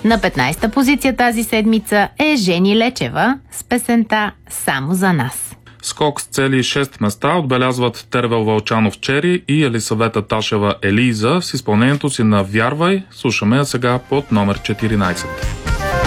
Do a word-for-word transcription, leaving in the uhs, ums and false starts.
На петнайсета позиция тази седмица е Жени Лечева с песента «Само за нас». Скок с цели шест места отбелязват Тервел Вълчанов Чери и Елисавета Ташева Елиза с изпълнението си на «Вярвай». Слушаме я сега под номер четиринайсет.